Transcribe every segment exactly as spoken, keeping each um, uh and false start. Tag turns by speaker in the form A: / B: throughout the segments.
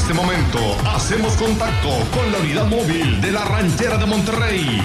A: este momento hacemos contacto con la unidad móvil de la Ranchera de Monterrey.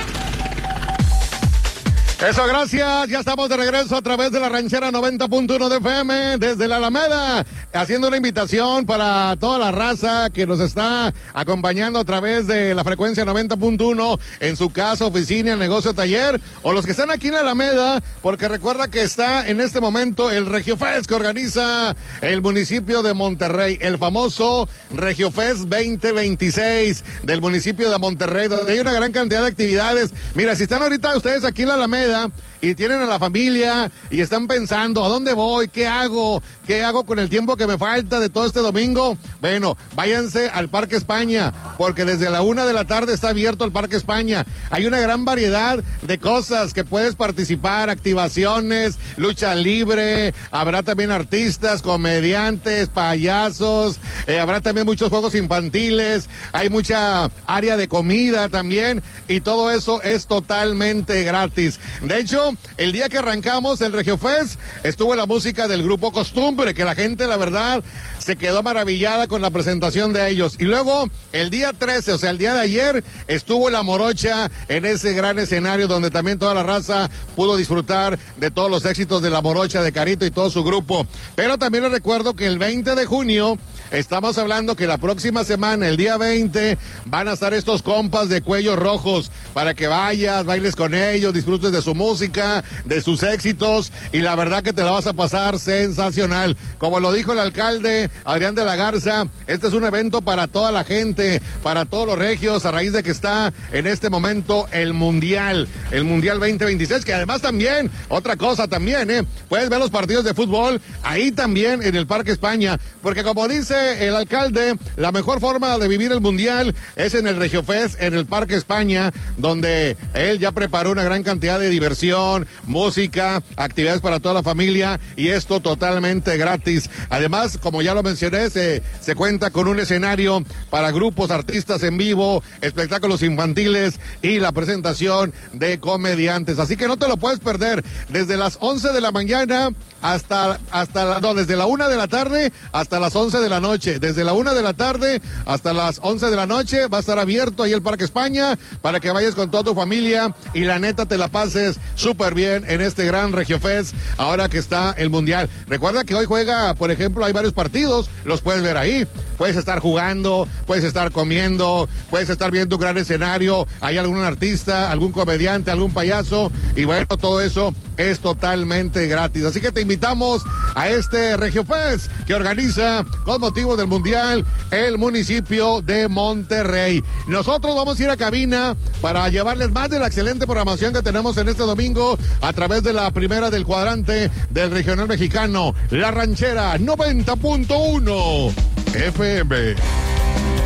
B: Eso, gracias. Ya estamos de regreso a través de la Ranchera noventa punto uno de F M desde la Alameda, haciendo una invitación para toda la raza que nos está acompañando a través de la frecuencia noventa punto uno en su casa, oficina, negocio, taller, o los que están aquí en la Alameda, porque recuerda que está en este momento el RegioFest que organiza el municipio de Monterrey, el famoso RegioFest veinte veintiséis del municipio de Monterrey, donde hay una gran cantidad de actividades. Mira, si están ahorita ustedes aquí en la Alameda y tienen a la familia y están pensando, ¿a dónde voy? ¿Qué hago? ¿Qué hago con el tiempo que me falta de todo este domingo? Bueno, váyanse al Parque España, porque desde la una de la tarde está abierto el Parque España. Hay una gran variedad de cosas que puedes participar, activaciones, lucha libre, habrá también artistas, comediantes, payasos, eh, habrá también muchos juegos infantiles, hay mucha área de comida también, y todo eso es totalmente gratis. De hecho, el día que arrancamos el RegioFest, estuvo la música del grupo Costumbre, que la gente, la verdad, se quedó maravillada con la presentación de ellos. Y luego, el día trece, o sea, el día de ayer, estuvo la Morocha en ese gran escenario donde también toda la raza pudo disfrutar de todos los éxitos de la Morocha, de Carito y todo su grupo. Pero también les recuerdo que el veinte de junio, estamos hablando que la próxima semana, el día veinte, van a estar estos compas de cuellos rojos para que vayas, bailes con ellos, disfrutes de su música, de sus éxitos, y la verdad que te la vas a pasar sensacional. Como lo dijo el alcalde Adrián de la Garza, este es un evento para toda la gente, para todos los regios, a raíz de que está en este momento el Mundial, el Mundial veinte veintiséis, que además también, otra cosa también, eh, puedes ver los partidos de fútbol ahí también en el Parque España, porque como dice el alcalde, la mejor forma de vivir el Mundial es en el RegioFest, en el Parque España, donde él ya preparó una gran cantidad de diversión, música, actividades para toda la familia, y esto totalmente gratis. Además, como ya lo mencioné, se, se cuenta con un escenario para grupos, artistas en vivo, espectáculos infantiles y la presentación de comediantes. Así que no te lo puedes perder. Desde las once de la mañana hasta, hasta la, no, desde la una de la tarde hasta las once de la noche. Desde la una de la tarde hasta las once de la noche va a estar abierto ahí el Parque España para que vayas con toda tu familia y la neta te la pases súper bien en este gran RegioFest ahora que está el Mundial. Recuerda que hoy juega, por ejemplo, hay varios partidos, los puedes ver ahí. Puedes estar jugando, puedes estar comiendo, puedes estar viendo un gran escenario, hay algún artista, algún comediante, algún payaso, y bueno, todo eso es totalmente gratis. Así que te invitamos a este RegioFest que organiza con motivo del Mundial el municipio de Monterrey. Nosotros vamos a ir a cabina para llevarles más de la excelente programación que tenemos en este domingo a través de la primera del cuadrante del regional mexicano, La Ranchera noventa punto uno F M.